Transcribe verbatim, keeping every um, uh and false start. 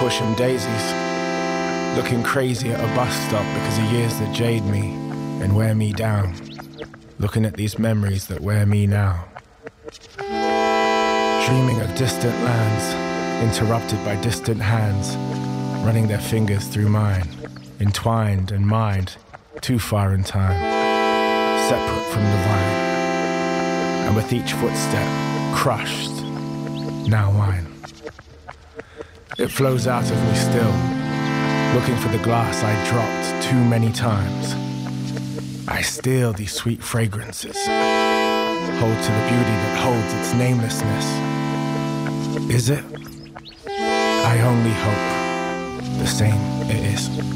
pushing daisies, looking crazy at a bus stop because of years that jade me and wear me down, looking at these memories that wear me now. Dreaming of distant lands, interrupted by distant hands, running their fingers through mine, entwined and mined, too far in time, separate from the vine. And with each footstep, crushed, now mine. It flows out of me still, looking for the glass I dropped too many times. I steal these sweet fragrances, hold to the beauty that holds its namelessness. Is it? I only hope the same it is.